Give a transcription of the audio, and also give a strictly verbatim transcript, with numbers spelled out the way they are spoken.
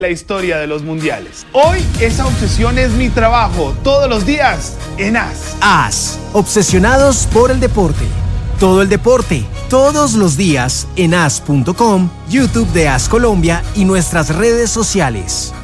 la historia de los mundiales. Hoy esa obsesión es mi trabajo, todos los días en A S. A S, obsesionados por el deporte. Todo el deporte, todos los días en A S punto com, YouTube de A S Colombia y nuestras redes sociales.